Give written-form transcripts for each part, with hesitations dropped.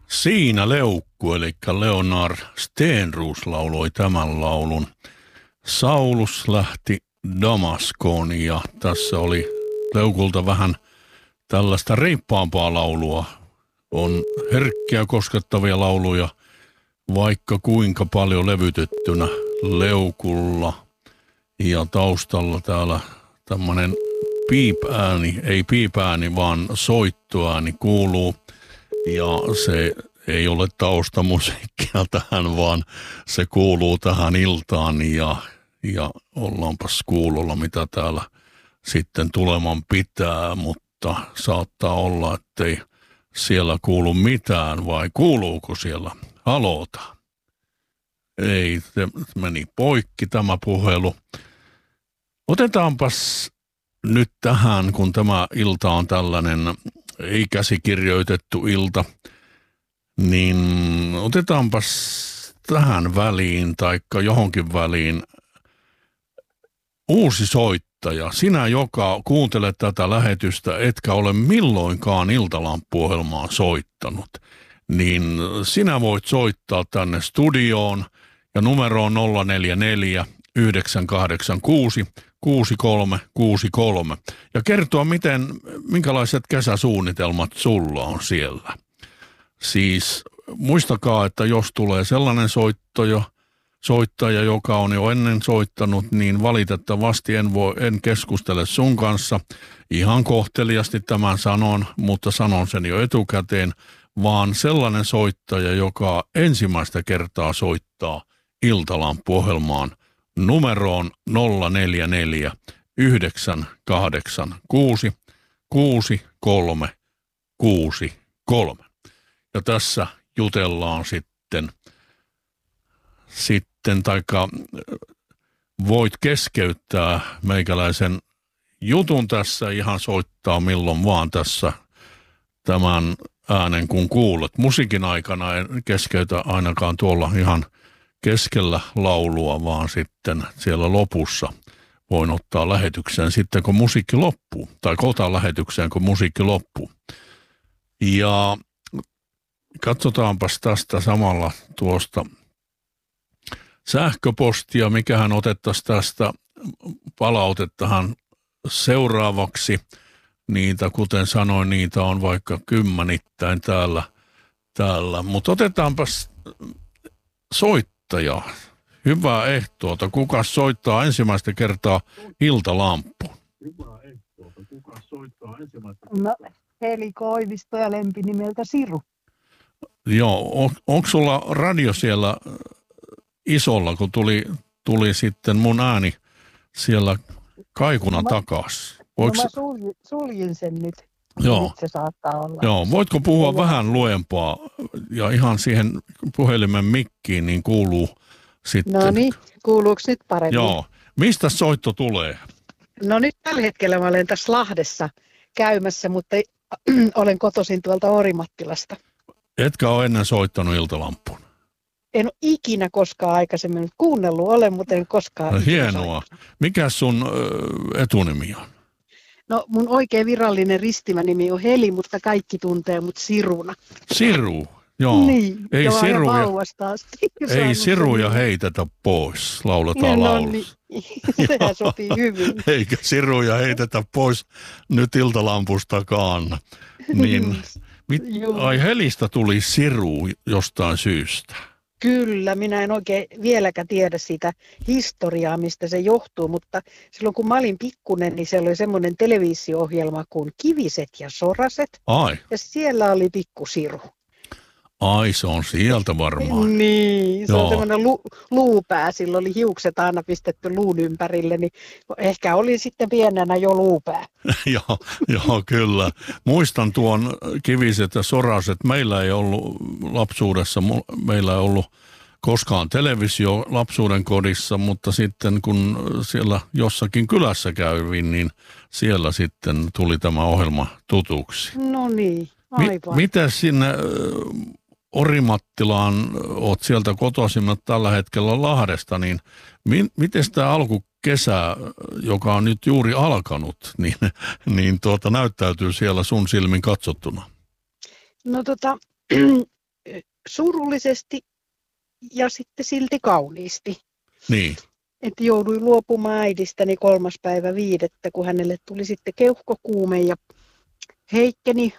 Siinä Leukku, eli Leonard Stenroos lauloi tämän laulun. Saulus lähti Damaskoon ja tässä oli Leukulta vähän tällaista reippaampaa laulua. On herkkiä koskettavia lauluja, vaikka kuinka paljon levytettynä Leukulla. Ja taustalla täällä tämmöinen piipääni, ei piipääni, vaan soittoääni kuuluu. Ja se ei ole taustamusiikkia tähän, vaan se kuuluu tähän iltaan ja ollaanpas kuulolla, mitä täällä sitten tuleman pitää, mutta saattaa olla, ettei siellä kuulu mitään, vai kuuluuko siellä haloota? Ei, se meni poikki tämä puhelu. Otetaanpas nyt tähän, kun tämä ilta on tällainen ei käsikirjoitettu ilta, niin otetaanpas tähän väliin taikka johonkin väliin uusi soittaja. Sinä, joka kuuntelet tätä lähetystä, etkä ole milloinkaan Iltalamppu-ohjelmaa soittanut, niin sinä voit soittaa tänne studioon ja numero on 044 986 6363 ja kertoa, minkälaiset kesäsuunnitelmat sulla on siellä. Siis muistakaa, että jos tulee sellainen soittaja, joka on jo ennen soittanut, niin valitettavasti en keskustele sun kanssa. Ihan kohteliasti tämän sanon, mutta sanon sen jo etukäteen, vaan sellainen soittaja, joka ensimmäistä kertaa soittaa Iltalamppu-ohjelmaan numeroon 044 986 6363. Ja tässä jutellaan sitten taikka voit keskeyttää meikäläisen jutun tässä, ihan soittaa milloin vaan tässä tämän äänen kun kuulet. Musiikin aikana en keskeytä ainakaan tuolla ihan keskellä laulua, vaan sitten siellä lopussa voin ottaa lähetykseen sitten, kun musiikki loppuu. Tai otan lähetykseen, kun musiikki loppuu. Ja katsotaanpas tästä samalla tuosta sähköpostia, mikähän otettaisiin tästä palautettahan seuraavaksi. Niitä, kuten sanoin, niitä on vaikka kymmenittäin täällä. Mutta otetaanpas soittaja. Hyvää ehtoota. Kuka soittaa ensimmäistä kertaa Iltalamppuun? No, Heli Koivisto ja lempinimeltä Siru. Joo, onko sulla radio siellä isolla, kun tuli sitten mun ääni siellä kaikuna takas? Mä suljin sen nyt. Joo. Nyt se saattaa olla. Joo, voitko puhua vähän luempaa ja ihan siihen puhelimen mikkiin, niin kuuluu sitten. No niin, kuuluuko nyt paremmin? Joo. Mistä soitto tulee? No nyt tällä hetkellä mä olen tässä Lahdessa käymässä, mutta olen kotoisin tuolta Orimattilasta. Etkä ole ennen soittanut Iltalamppuun? En ole ikinä koskaan aikaisemmin nyt kuunnellut olen, mutta en koskaan. No, hienoa. Mikä sun etunimi on? No mun oikein virallinen ristimänimi on Heli, mutta kaikki tuntee mut Siruna. Siru, joo. Niin, ei siruja heitetä pois, lauletaan laulussa. Niin, sehän sopii hyvin. Eikä siruja heitetä pois nyt Iltalampustakaan. Niin, ai Helistä tuli Siru jostain syystä. Kyllä, minä en oikein vieläkään tiedä sitä historiaa, mistä se johtuu, mutta silloin kun mä olin pikkunen, niin siellä oli semmoinen televisio-ohjelma kuin Kiviset ja Soraset. Ai. Ja siellä oli pikku Siru. Ai, se on sieltä varmaan. Niin, se on semmoinen luupää, sillä oli hiukset aina pistetty luun ympärille, niin ehkä oli sitten pienenä jo luupää. Joo, kyllä. Muistan tuon Kiviset ja Soraset. Meillä ei ollut lapsuudessa, meillä ei ollut koskaan televisio lapsuuden kodissa, mutta sitten kun siellä jossakin kylässä kävin, niin siellä sitten tuli tämä ohjelma tutuksi. No niin, aivan. Miten sinne Orimattilaan, oot sieltä kotoisimmat tällä hetkellä Lahdesta, niin miten tämä alkukesä, joka on nyt juuri alkanut, niin näyttäytyy siellä sun silmin katsottuna? No surullisesti ja sitten silti kauniisti. Niin. Että jouduin luopumaan äidistäni 3.5., kun hänelle tuli sitten keuhkokuume ja heikkeni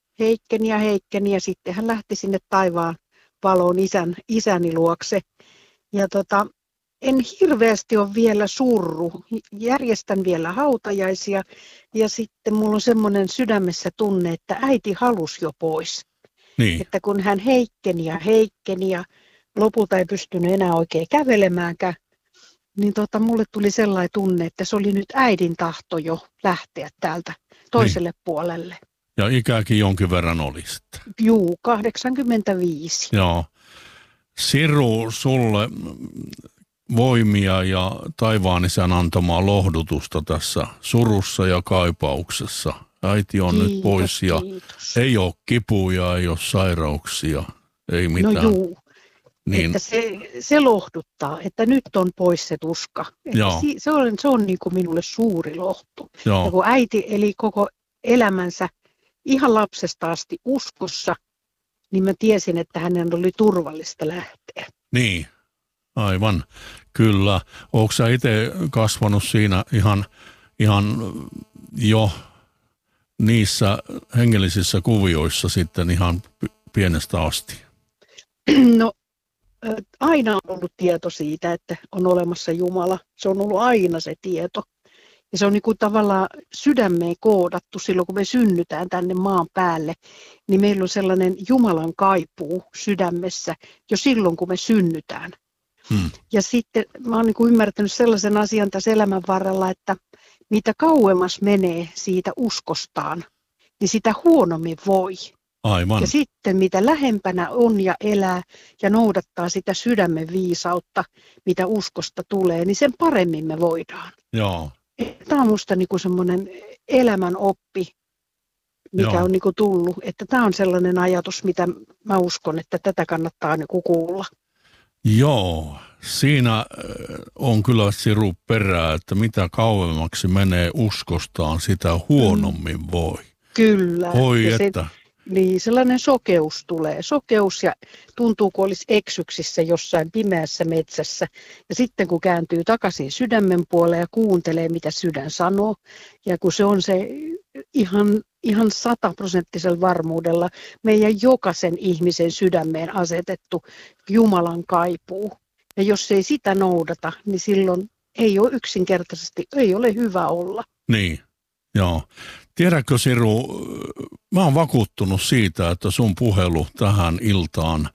ja sitten hän lähti sinne taivaan valoon isäni luokse. Ja en hirveästi ole vielä surru. Järjestän vielä hautajaisia ja sitten mulla on semmoinen sydämessä tunne, että äiti halusi jo pois. Niin. Että kun hän heikkeni ja lopulta ei pystynyt enää oikein kävelemäänkään, niin mulle tuli sellainen tunne, että se oli nyt äidin tahto jo lähteä täältä toiselle puolelle. Ja ikäkin jonkin verran oli sitten. Juu, 85. Joo. Siru, sulle voimia ja taivaan isän antamaa lohdutusta tässä surussa ja kaipauksessa. Äiti on nyt pois ja ei ole kipuja, ei ole sairauksia, ei mitään. No juu, niin. Että se lohduttaa, että nyt on pois se tuska. Se on niin kuin minulle suuri lohtu. Joo. Ja kun äiti eli koko elämänsä ihan lapsesta asti uskossa, niin mä tiesin, että hänen oli turvallista lähteä. Niin, aivan, kyllä. Oletko sä itse kasvanut siinä ihan jo niissä hengellisissä kuvioissa sitten ihan pienestä asti? No aina on ollut tieto siitä, että on olemassa Jumala. Se on ollut aina se tieto. Ja se on niin kuin tavallaan sydämeen koodattu silloin, kun me synnytään tänne maan päälle, niin meillä on sellainen Jumalan kaipuu sydämessä jo silloin, kun me synnytään. Ja sitten mä oon niin kuin ymmärtänyt sellaisen asian tässä elämän varrella, että mitä kauemmas menee siitä uskostaan, niin sitä huonommin voi. Aivan. Ja sitten mitä lähempänä on ja elää ja noudattaa sitä sydämen viisautta, mitä uskosta tulee, niin sen paremmin me voidaan. Joo. Tämä on minusta niin semmoinen elämän oppi, mikä on niin kuin tullut. Että tämä on sellainen ajatus, mitä mä uskon, että tätä kannattaa niin kuin kuulla. Joo, siinä on kyllä Siru perää, että mitä kauemmaksi menee uskostaan, sitä huonommin voi. Kyllä. Oi että. Niin, sellainen sokeus tulee. Sokeus ja tuntuu, kun olisi eksyksissä jossain pimeässä metsässä. Ja sitten kun kääntyy takaisin sydämen puoleen ja kuuntelee, mitä sydän sanoo. Ja kun se on se ihan 100% varmuudella meidän jokaisen ihmisen sydämeen asetettu Jumalan kaipuu. Ja jos ei sitä noudata, niin silloin ei ole yksinkertaisesti, ei ole hyvä olla. Niin, joo. Tiedätkö Siru, mä oon vakuuttunut siitä, että sun puhelu tähän iltaan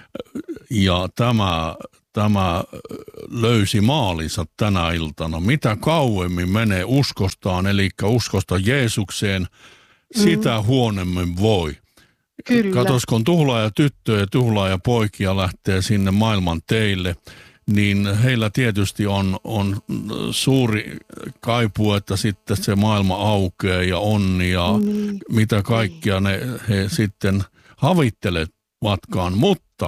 ja tämä löysi maalinsa tänä iltana. Mitä kauemmin menee uskostaan, eli uskosta Jeesukseen, sitä huonommin voi. Kyllä. Katos, kun tuhlaaja tyttöjä ja tuhlaaja poikia lähtee sinne maailman teille, niin heillä tietysti on suuri kaipuu, että sitten se maailma aukeaa ja onni ja mitä kaikkia he sitten havittelevatkaan, mutta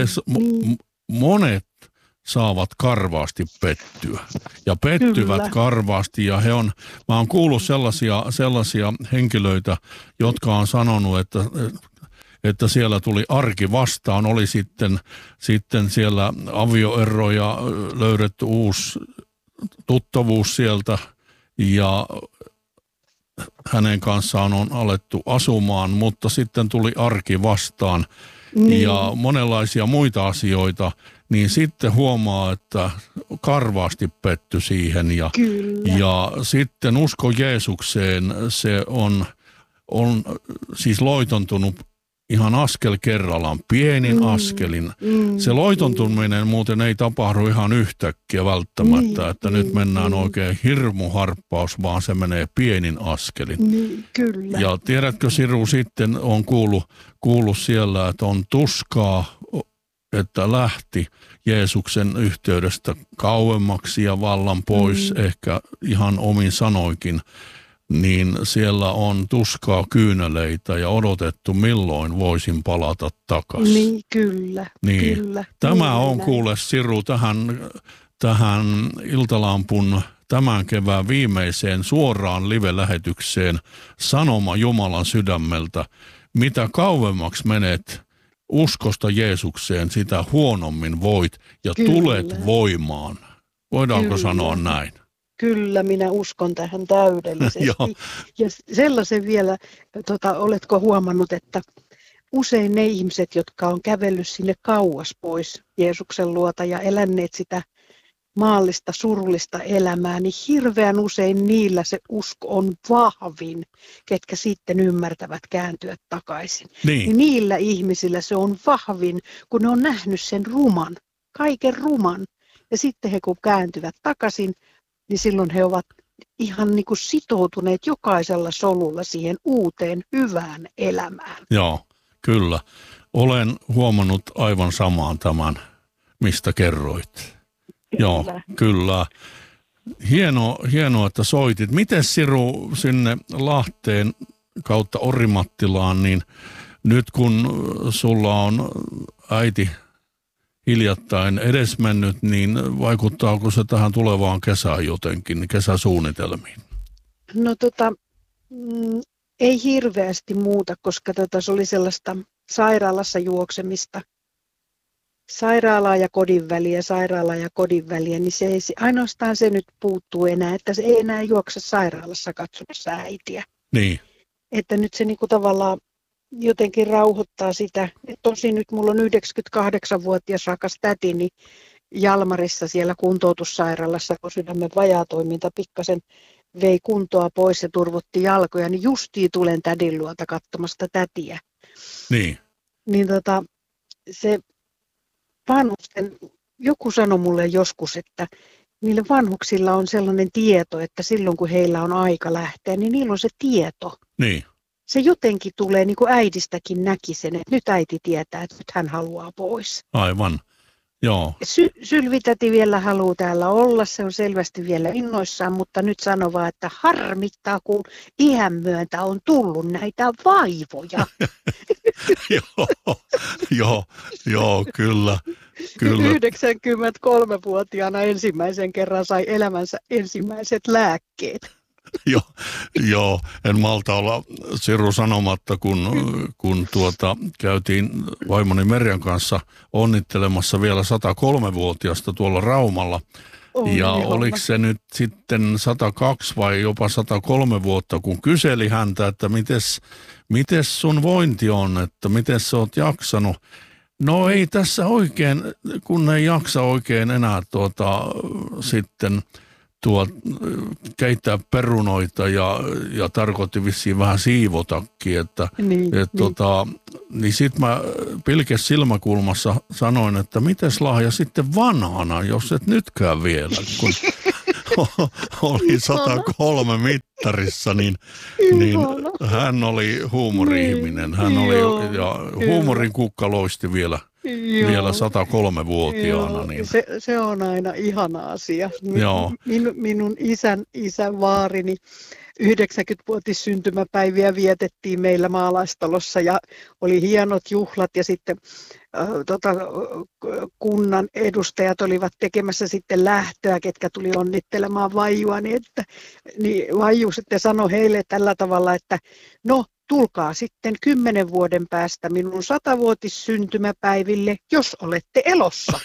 monet saavat karvaasti pettyä ja pettyvät Kyllä. karvaasti ja mä oon kuullut sellaisia henkilöitä, jotka on sanonut, että siellä tuli arki vastaan, oli sitten siellä avioero ja löydetty uusi tuttavuus sieltä ja hänen kanssaan on alettu asumaan, mutta sitten tuli arki vastaan ja monenlaisia muita asioita, niin sitten huomaa, että karvaasti petty siihen ja sitten usko Jeesukseen, se on siis loitontunut ihan askel kerrallaan, pienin askelin. Se loitontuminen muuten ei tapahdu ihan yhtäkkiä välttämättä, että nyt mennään oikein hirmuharppaus, vaan se menee pienin askelin. Kyllä. Ja tiedätkö Siru, sitten on kuullut siellä, että on tuskaa, että lähti Jeesuksen yhteydestä kauemmaksi ja vallan pois, ehkä ihan omin sanoikin, niin siellä on tuskaa kyyneleitä ja odotettu, milloin voisin palata takaisin. Niin, kyllä. Niin. Kyllä. Tämä on kuule Siru tähän Iltalampun tämän kevään viimeiseen suoraan live-lähetykseen sanoma Jumalan sydämeltä. Mitä kauemmaksi menet uskosta Jeesukseen, sitä huonommin voit ja Kyllä. tulet voimaan. Voidaanko Kyllä. sanoa näin? Kyllä, minä uskon tähän täydellisesti. Joo. Ja sellaisen vielä, oletko huomannut, että usein ne ihmiset, jotka on kävellyt sinne kauas pois Jeesuksen luota ja eläneet sitä maallista, surullista elämää, niin hirveän usein niillä se usko on vahvin, ketkä sitten ymmärtävät kääntyä takaisin. Niin niillä ihmisillä se on vahvin, kun ne on nähnyt sen ruman, kaiken ruman. Ja sitten he kun kääntyvät takaisin, niin silloin he ovat ihan niin kuin sitoutuneet jokaisella solulla siihen uuteen hyvään elämään. Joo, kyllä. Olen huomannut aivan samaan tämän, mistä kerroit. Joo, kyllä. Hienoa, että soitit. Miten Siru sinne Lahteen kautta Orimattilaan, niin nyt kun sulla on äiti hiljattain edesmennyt, niin vaikuttaako se tähän tulevaan kesään jotenkin, kesäsuunnitelmiin? No ei hirveästi muuta, koska se oli sellaista sairaalassa juoksemista. Sairaalaa ja kodin väliä, niin ainoastaan se nyt puuttuu enää, että se ei enää juokse sairaalassa katsomassa äitiä. Niin. Että nyt se niinku tavallaan jotenkin rauhoittaa sitä. Tosin nyt mulla on 98-vuotias rakas tätini Jalmarissa siellä kuntoutussairaalassa, kun sydämen vajaatoiminta pikkasen vei kuntoa pois ja turvotti jalkoja, niin justiin tulen tädin luota katsomasta tätiä. Niin. Niin se vanhusten, joku sanoi mulle joskus, että niillä vanhuksilla on sellainen tieto, että silloin kun heillä on aika lähteä, niin niillä on se tieto. Niin. Se jotenkin tulee, niin kuin äidistäkin näki sen, että nyt äiti tietää, että nyt hän haluaa pois. Aivan, joo. Sylvitäti vielä haluaa täällä olla, se on selvästi vielä innoissaan, mutta nyt sanoo vaan, että harmittaa, kun iän myöntä on tullut näitä vaivoja. Joo, kyllä. 93-vuotiaana ensimmäisen kerran sai elämänsä ensimmäiset lääkkeet. Joo, en malta olla Siru sanomatta, kun käytiin vaimoni Merjan kanssa onnittelemassa vielä 103-vuotiasta tuolla Raumalla. Ja oliko se nyt sitten 102 vai jopa 103 vuotta, kun kyseli häntä, että mites sun vointi on, että miten sä oot jaksanut. No ei tässä oikein, kun ei jaksa oikein enää sitten keittää perunoita ja tarkoitti vissiin vähän siivotakin, että niin sit mä pilkes silmäkulmassa sanoin, että mites Lahja sitten vanhana, jos et nytkään vielä, kun oli 103 mittarissa, niin hän oli huumori-ihminen, hän oli ja huumorin kukka loisti vielä 103-vuotiaana. Niin. Se on aina ihana asia. Minun isän vaarini 90-vuotis syntymäpäiviä vietettiin meillä Maalaistalossa ja oli hienot juhlat ja sitten kunnan edustajat olivat tekemässä sitten lähtöä, ketkä tuli onnittelemaan Vaijua, niin Vaiju sitten sanoi heille tällä tavalla, että no tulkaa sitten 10 vuoden päästä minun 100-vuotis syntymäpäiville, jos olette elossa.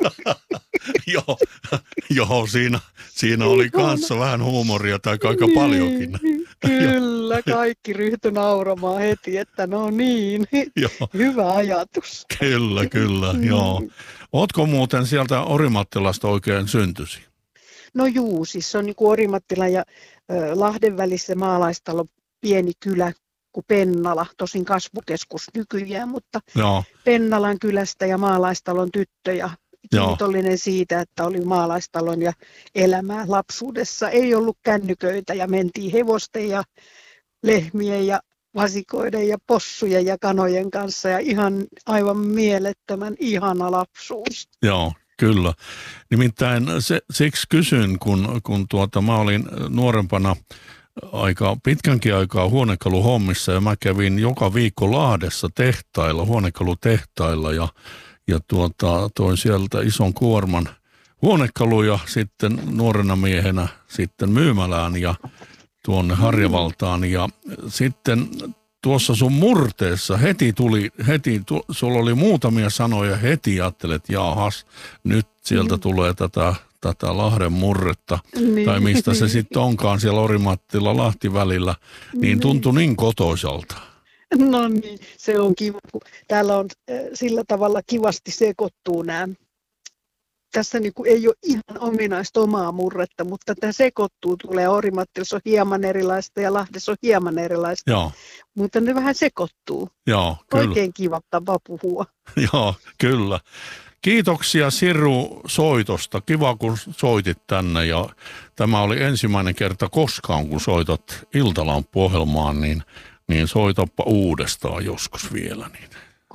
Joo, siinä oli kanssa vähän huumoria tai aika paljonkin. Kyllä, kaikki ryhtyi nauramaan heti, että no niin, hyvä ajatus. Kyllä, joo. Ootko muuten sieltä Orimattilasta oikein syntysi? No juu, siis se on niin kuin Orimattilan ja Lahden välissä Maalaistalo pieni kylä kuin Pennala, tosin kasvukeskus nykyään, mutta Pennalan kylästä ja Maalaistalon tyttö ja kiitollinen siitä, että oli Maalaistalon ja elämää lapsuudessa. Ei ollut kännyköitä ja mentiin hevosten ja lehmien ja vasikoiden ja possujen ja kanojen kanssa ja ihan aivan mielettömän ihana lapsuus. Joo, kyllä. Nimittäin siksi kysyn, kun mä olin nuorempana pitkänkin aikaa huonekaluhommissa ja mä kävin joka viikko Lahdessa huonekalutehtailla ja toin sieltä ison kuorman huonekaluja sitten nuorena miehenä sitten myymälään ja tuonne Harjavaltaan ja sitten tuossa sun murteessa sulla oli muutamia sanoja, heti ajattelet, jaahas, nyt sieltä tulee tätä Lahden murretta, tai mistä se sitten onkaan siellä Orimattila-Lahti välillä, niin tuntui niin kotoisalta. No niin, se on kiva, kun täällä on sillä tavalla kivasti sekoittuu nämä. Tässä niin kuin ei ole ihan ominaista omaa murretta, mutta tämä sekoittuu, tulee Orimattilassa on hieman erilaista ja Lahdessa on hieman erilaista, Joo. mutta ne vähän sekoittuu. Joo, kyllä. Oikein kiva tapa puhua. Joo, kyllä. Kiitoksia Sirru soitosta. Kiva, kun soitit tänne ja tämä oli ensimmäinen kerta koskaan, kun soitat Iltalamppu-ohjelmaan, niin soitappa uudestaan joskus vielä. Niin.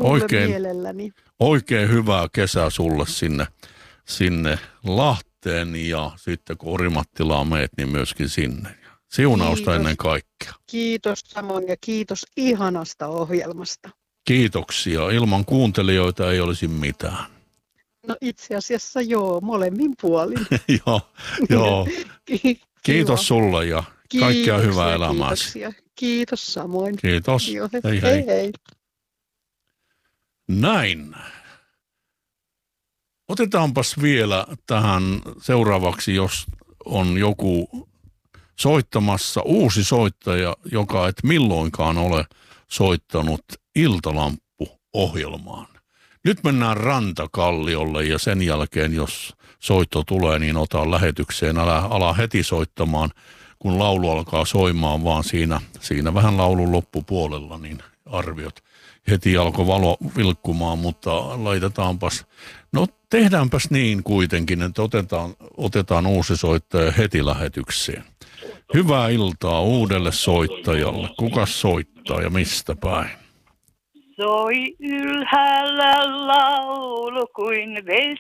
Oikein hyvää kesää sulle sinne Lahteen ja sitten kun Orimattilaan meet, niin myöskin sinne. Siunausta kiitos. Ennen kaikkea. Kiitos samoin ja kiitos ihanasta ohjelmasta. Kiitoksia. Ilman kuuntelijoita ei olisi mitään. No itse asiassa joo, molemmin puolin. joo. Kiitos sulle ja kaikkea hyvää elämääsi. Kiitos samoin. Kiitos. Joo, hei. Näin. Otetaanpas vielä tähän seuraavaksi, jos on joku soittamassa, uusi soittaja, joka et milloinkaan ole soittanut Iltalamppu-ohjelmaan. Nyt mennään Rantakalliolle ja sen jälkeen, jos soitto tulee, niin ota lähetykseen. Ala heti soittamaan, kun laulu alkaa soimaan, vaan siinä vähän laulun loppupuolella, niin arviot. Heti alkoi valo vilkkumaan, mutta laitetaanpas. No tehdäänpäs niin kuitenkin, että otetaan uusi soittaja heti lähetykseen. Hyvää iltaa uudelle soittajalle. Kuka soittaa ja mistä päin? Soi ylhäällä laulu kuin vesi